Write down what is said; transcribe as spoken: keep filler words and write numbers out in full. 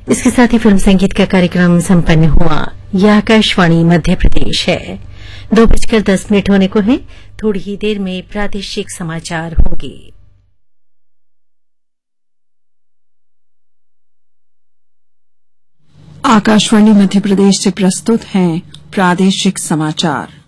इसके साथ ही फिल्म संगीत का कार्यक्रम संपन्न हुआ। यह आकाशवाणी मध्य प्रदेश है। दो बजकर दस मिनट होने को हैं। थोड़ी ही देर में प्रादेशिक समाचार होंगे। आकाशवाणी मध्य प्रदेश से प्रस्तुत हैं प्रादेशिक समाचार।